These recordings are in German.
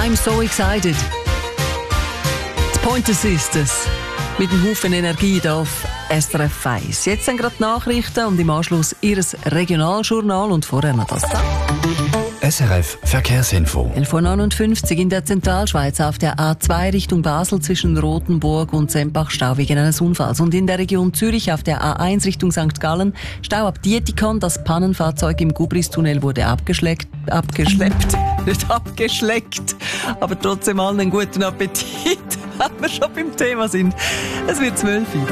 I'm so excited. Die Pointer Sisters mit einem Haufen Energie hier auf SRF 1. Jetzt sind gerade die Nachrichten und im Anschluss Ihres Regionaljournal und vorher noch das da. SRF Verkehrsinfo. 11:59 Uhr in der Zentralschweiz auf der A2 Richtung Basel zwischen Rothenburg und Sempach Stau wegen eines Unfalls. Und in der Region Zürich auf der A1 Richtung St. Gallen Stau ab Dietikon. Das Pannenfahrzeug im Gubristunnel wurde abgeschleppt. Nicht abgeschleckt, aber trotzdem allen einen guten Appetit, wenn wir schon beim Thema sind. Es wird 12 Uhr.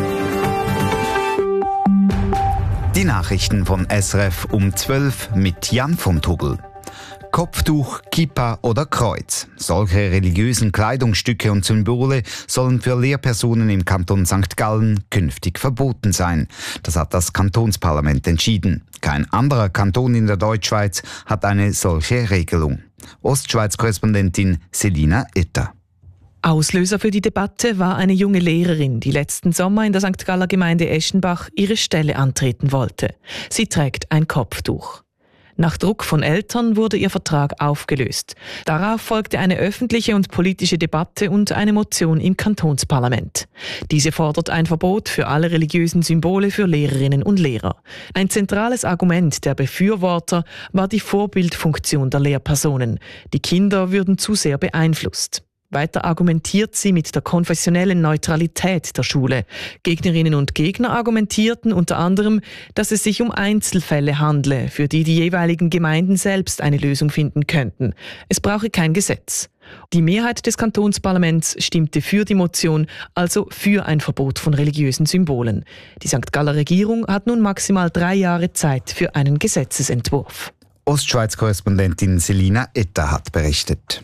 Die Nachrichten von SRF um 12 mit Jan von Tobel. Kopftuch, Kippa oder Kreuz. Solche religiösen Kleidungsstücke und Symbole sollen für Lehrpersonen im Kanton St. Gallen künftig verboten sein. Das hat das Kantonsparlament entschieden. Kein anderer Kanton in der Deutschschweiz hat eine solche Regelung. Ostschweiz-Korrespondentin Selina Etter. Auslöser für die Debatte war eine junge Lehrerin, die letzten Sommer in der St. Galler Gemeinde Eschenbach ihre Stelle antreten wollte. Sie trägt ein Kopftuch. Nach Druck von Eltern wurde ihr Vertrag aufgelöst. Darauf folgte eine öffentliche und politische Debatte und eine Motion im Kantonsparlament. Diese fordert ein Verbot für alle religiösen Symbole für Lehrerinnen und Lehrer. Ein zentrales Argument der Befürworter war die Vorbildfunktion der Lehrpersonen. Die Kinder würden zu sehr beeinflusst. Weiter argumentiert sie mit der konfessionellen Neutralität der Schule. Gegnerinnen und Gegner argumentierten unter anderem, dass es sich um Einzelfälle handle, für die die jeweiligen Gemeinden selbst eine Lösung finden könnten. Es brauche kein Gesetz. Die Mehrheit des Kantonsparlaments stimmte für die Motion, also für ein Verbot von religiösen Symbolen. Die St. Galler Regierung hat nun maximal 3 Jahre Zeit für einen Gesetzesentwurf. Ostschweiz-Korrespondentin Selina Etter hat berichtet.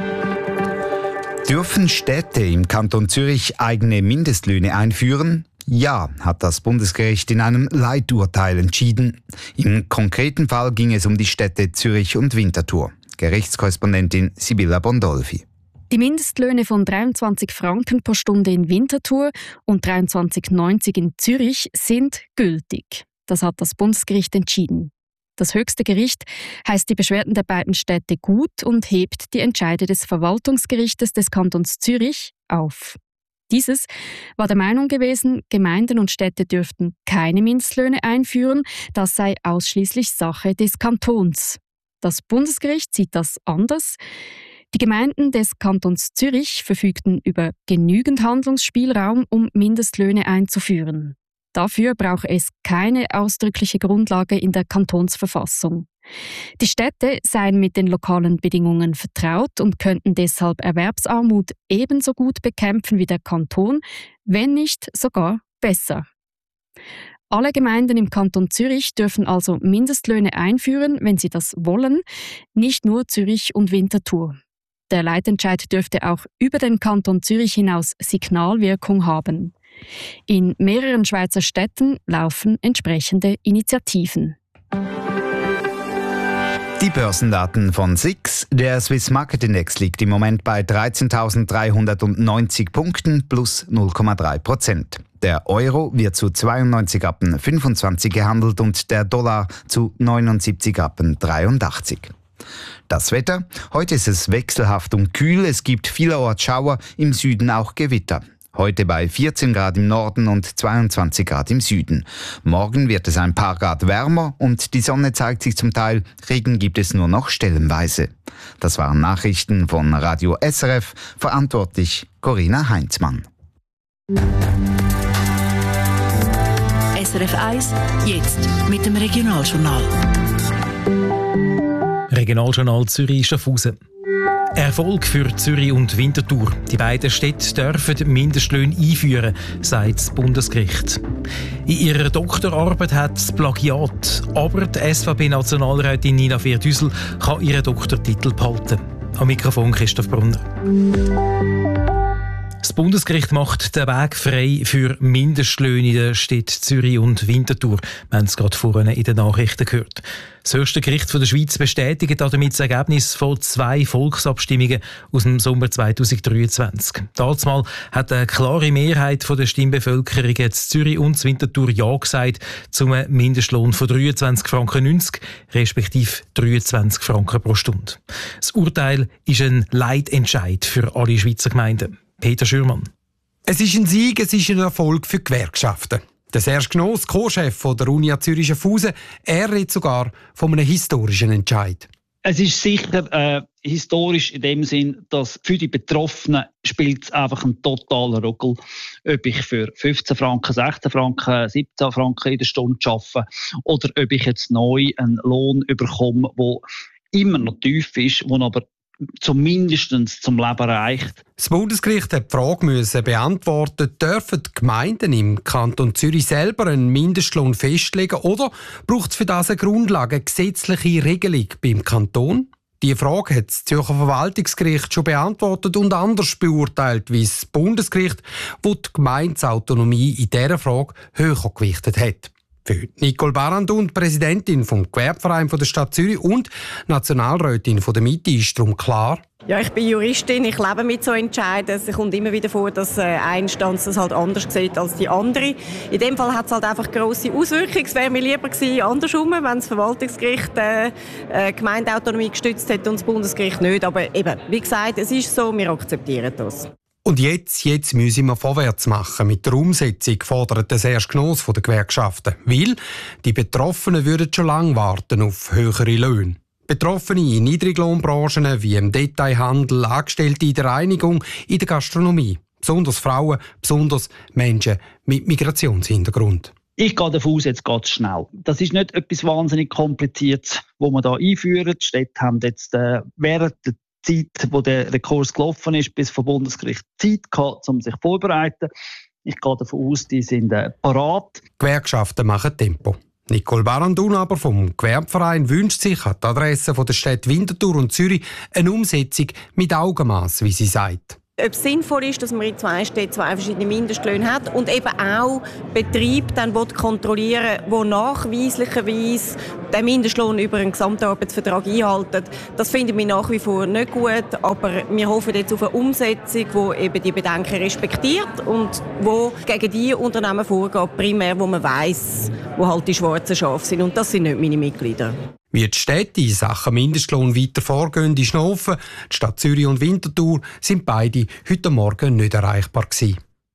Dürfen Städte im Kanton Zürich eigene Mindestlöhne einführen? Ja, hat das Bundesgericht in einem Leiturteil entschieden. Im konkreten Fall ging es um die Städte Zürich und Winterthur. Gerichtskorrespondentin Sibylla Bondolfi. Die Mindestlöhne von 23 Franken pro Stunde in Winterthur und 23,90 in Zürich sind gültig. Das hat das Bundesgericht entschieden. Das höchste Gericht heißt die Beschwerden der beiden Städte gut und hebt die Entscheide des Verwaltungsgerichtes des Kantons Zürich auf. Dieses war der Meinung gewesen, Gemeinden und Städte dürften keine Mindestlöhne einführen, das sei ausschließlich Sache des Kantons. Das Bundesgericht sieht das anders. Die Gemeinden des Kantons Zürich verfügten über genügend Handlungsspielraum, um Mindestlöhne einzuführen. Dafür brauche es keine ausdrückliche Grundlage in der Kantonsverfassung. Die Städte seien mit den lokalen Bedingungen vertraut und könnten deshalb Erwerbsarmut ebenso gut bekämpfen wie der Kanton, wenn nicht sogar besser. Alle Gemeinden im Kanton Zürich dürfen also Mindestlöhne einführen, wenn sie das wollen, nicht nur Zürich und Winterthur. Der Leitentscheid dürfte auch über den Kanton Zürich hinaus Signalwirkung haben. In mehreren Schweizer Städten laufen entsprechende Initiativen. Die Börsendaten von SIX. Der Swiss Market Index liegt im Moment bei 13.390 Punkten plus 0,3%. Der Euro wird zu 92,25 gehandelt und der Dollar zu 79,83. Das Wetter. Heute ist es wechselhaft und kühl. Es gibt vielerorts Schauer, im Süden auch Gewitter. Heute bei 14 Grad im Norden und 22 Grad im Süden. Morgen wird es ein paar Grad wärmer und die Sonne zeigt sich zum Teil. Regen gibt es nur noch stellenweise. Das waren Nachrichten von Radio SRF. Verantwortlich Corinna Heinzmann. SRF 1, jetzt mit dem Regionaljournal. Regionaljournal Zürich-Schaffhausen. Erfolg für Zürich und Winterthur. Die beiden Städte dürfen Mindestlöhne einführen, sagt das Bundesgericht. In ihrer Doktorarbeit hat es Plagiat, aber die SVP-Nationalrätin Nina Fehr-Düssel kann ihren Doktortitel behalten. Am Mikrofon Christoph Brunner. Das Bundesgericht macht den Weg frei für Mindestlöhne in den Städten Zürich und Winterthur. Wir haben es gerade vorhin in den Nachrichten gehört. Das höchste Gericht der Schweiz bestätigt damit das Ergebnis von 2 Volksabstimmungen aus dem Sommer 2023. Damals hat eine klare Mehrheit der Stimmbevölkerung in Zürich und Winterthur Ja gesagt zum Mindestlohn von 23,90 Franken, respektive 23 Franken pro Stunde. Das Urteil ist ein Leitentscheid für alle Schweizer Gemeinden. Peter Schürmann. Es ist ein Sieg, es ist ein Erfolg für die Gewerkschaften. Der Serge Gnoss, Co-Chef der Unia Zürich Schaffhausen, er redet sogar von einem historischen Entscheid. Es ist sicher historisch in dem Sinn, dass für die Betroffenen spielt es einfach einen totalen Ruckel, ob ich für 15 Franken, 16 Franken, 17 Franken in der Stunde arbeite oder ob ich jetzt neu einen Lohn bekomme, der immer noch tief ist, der aber zumindest zum Leben reicht. Das Bundesgericht hat die Frage beantworten, dürfen die Gemeinden im Kanton Zürich selber einen Mindestlohn festlegen oder braucht es für das eine Grundlage, eine gesetzliche Regelung beim Kanton? Diese Frage hat das Zürcher Verwaltungsgericht schon beantwortet und anders beurteilt wie das Bundesgericht, wo die Gemeindeautonomie in dieser Frage höher gewichtet hat. Für Nicole Barandun, Präsidentin vom Gewerbeverein der Stadt Zürich und Nationalrätin der Mitte, ist darum klar: Ja, ich bin Juristin, ich lebe mit so Entscheiden. Es kommt immer wieder vor, dass eine Instanz das halt anders sieht als die andere. In dem Fall hat es halt einfach grosse Auswirkungen. Es wäre mir lieber gewesen, andersrum, wenn das Verwaltungsgericht Gemeindeautonomie gestützt hätte und das Bundesgericht nicht. Aber eben, wie gesagt, es ist so, wir akzeptieren das. Und jetzt müssen wir vorwärts machen. Mit der Umsetzung fordert der Serge Gnoss von den Gewerkschaften. Weil die Betroffenen würden schon lange warten auf höhere Löhne. Betroffene in Niedriglohnbranchen wie im Detailhandel, Angestellte in der Reinigung, in der Gastronomie. Besonders Frauen, besonders Menschen mit Migrationshintergrund. Ich gehe davon aus, jetzt geht es schnell. Das ist nicht etwas wahnsinnig Kompliziertes, was man da einführen. Die Städte haben jetzt während der Zeit, wo der Kurs gelaufen ist, bis vom Bundesgericht Zeit gehabt, um sich vorzubereiten. Ich gehe davon aus, die sind parat. Gewerkschaften machen Tempo. Nicole Barandun aber vom Gewerbeverein wünscht sich an die Adresse der Städte Winterthur und Zürich eine Umsetzung mit Augenmaß, wie sie sagt. Ob es sinnvoll ist, dass man in 2 Städten 2 verschiedene Mindestlöhne hat und eben auch Betriebe dann kontrollieren will, die nachweislicherweise den Mindestlohn über einen Gesamtarbeitsvertrag einhalten. Das finden wir nach wie vor nicht gut, aber wir hoffen jetzt auf eine Umsetzung, die eben die Bedenken respektiert und wo gegen die Unternehmen vorgeht, primär, wo man weiss, wo halt die schwarzen Schafe sind. Und das sind nicht meine Mitglieder. Wie die Städte in Sachen Mindestlohn weiter vorgehen, ist noch offen. Die Stadt Zürich und Winterthur sind beide heute Morgen nicht erreichbar gewesen.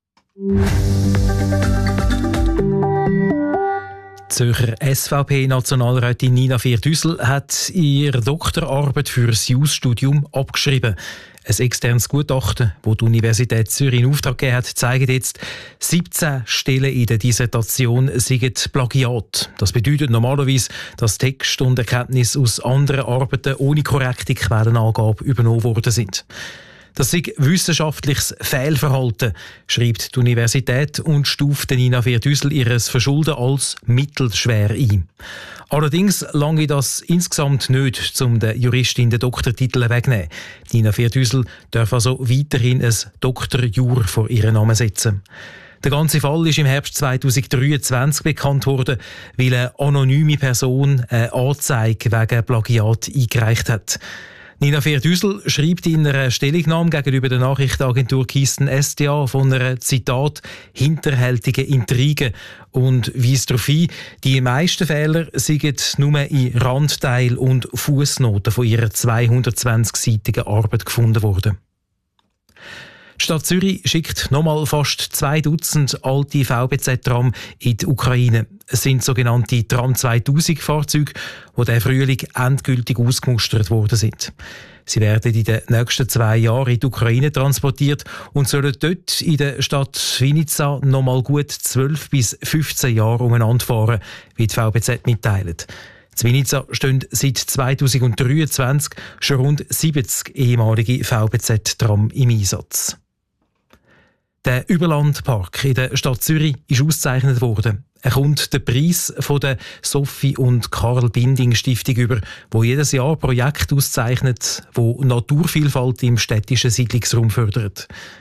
Die Zürcher SVP-Nationalrätin Nina Viertüssel hat ihre Doktorarbeit für das Jus-Studium abgeschrieben. Ein externes Gutachten, das die Universität Zürich in Auftrag gegeben hat, zeigt jetzt, 17 Stellen in der Dissertation seien Plagiat. Das bedeutet normalerweise, dass Text und Erkenntnisse aus anderen Arbeiten ohne korrekte Quellenangabe übernommen worden sind. Das sei wissenschaftliches Fehlverhalten, schreibt die Universität und stuft Nina Viertüssel ihres Verschulden als mittelschwer ein. Allerdings lange das insgesamt nicht, um der Juristin den Doktortitel wegzunehmen. Nina Viertüssel darf also weiterhin ein Dr. Jur vor ihren Namen setzen. Der ganze Fall ist im Herbst 2023 bekannt worden, weil eine anonyme Person eine Anzeige wegen Plagiat eingereicht hat. Nina Viertüssel schreibt in einer Stellungnahme gegenüber der Nachrichtenagentur Kisten SDA von einer, Zitat, hinterhältigen Intrige und weist darauf hin, die meisten Fehler seien nur in Randteil und Fußnoten von ihrer 220-seitigen Arbeit gefunden worden. Die Stadt Zürich schickt nochmal fast 2 Dutzend alte VBZ-Tram in die Ukraine. Es sind sogenannte Tram 2000 Fahrzeuge, die diesen Frühling endgültig ausgemustert worden sind. Sie werden in den nächsten 2 Jahren in die Ukraine transportiert und sollen dort in der Stadt Vinica nochmal gut 12 bis 15 Jahre umeinander fahren, wie die VBZ mitteilt. In Vinica stehen seit 2023 schon rund 70 ehemalige VBZ-Tram im Einsatz. Der Überlandpark in der Stadt Zürich ist ausgezeichnet worden. Er kommt den Preis von der Sophie und Karl Binding Stiftung über, wo jedes Jahr Projekte auszeichnet, wo Naturvielfalt im städtischen Siedlungsraum fördert.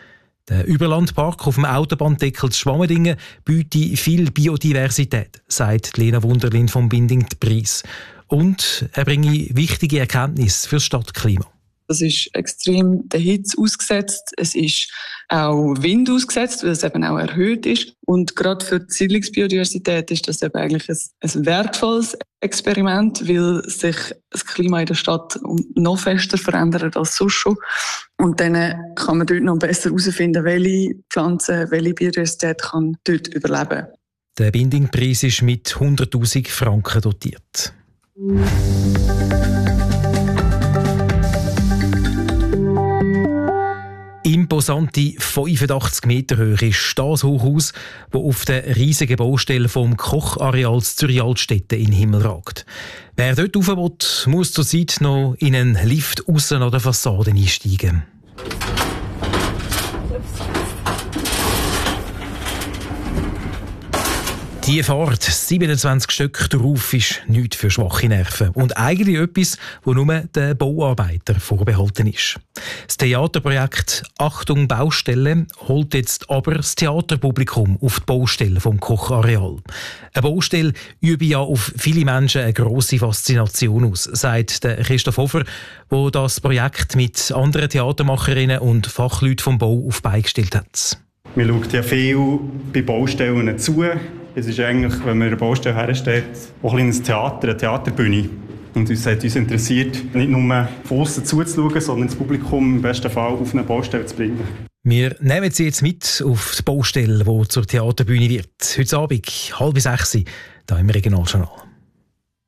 Der Überlandpark auf dem Autobahndeckel zu Schwammendingen bietet viel Biodiversität, sagt Lena Wunderlin vom Binding-Preis. Und er bringe wichtige Erkenntnisse für das Stadtklima. Es ist extrem der Hitze ausgesetzt. Es ist auch Wind ausgesetzt, weil es eben auch erhöht ist. Und gerade für die Siedlungsbiodiversität ist das eben eigentlich ein wertvolles Experiment, weil sich das Klima in der Stadt noch fester verändert als sonst schon. Und dann kann man dort noch besser herausfinden, welche Pflanzen, welche Biodiversität kann dort überleben. Der Binding-Preis ist mit 100'000 Franken dotiert. Imposante 85 Meter Höhe ist das Hochhaus, das auf der riesigen Baustelle vom Kochareal Zürich-Altstetten in den Himmel ragt. Wer dort rauf will, muss zurzeit noch in einen Lift aussen an der Fassade einsteigen. Die Fahrt 27 Stück drauf ist nichts für schwache Nerven und eigentlich etwas, wo nur den Bauarbeitern vorbehalten ist. Das Theaterprojekt «Achtung Baustelle» holt jetzt aber das Theaterpublikum auf die Baustelle vom Kochareal. Eine Baustelle übe ja auf viele Menschen eine grosse Faszination aus, sagt der Christoph Hofer, der das Projekt mit anderen Theatermacherinnen und Fachleuten vom Bau auf die Beine gestellt hat. Man schaut ja viel bei Baustellen zu. Es ist eigentlich, wenn man eine Baustelle herstellt, auch ein kleines Theater, eine Theaterbühne. Und uns hat uns interessiert, nicht nur von aussen zuzuschauen, sondern das Publikum im besten Fall auf eine Baustelle zu bringen. Wir nehmen Sie jetzt mit auf die Baustelle, die zur Theaterbühne wird. Heute Abend, 5:30, hier im Regionaljournal.